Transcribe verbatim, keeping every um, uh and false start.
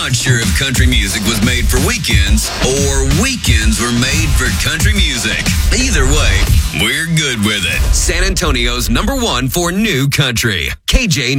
not sure if country music was made for weekends or weekends were made for country music. Either way, we're good with it. San Antonio's number one for new country. K J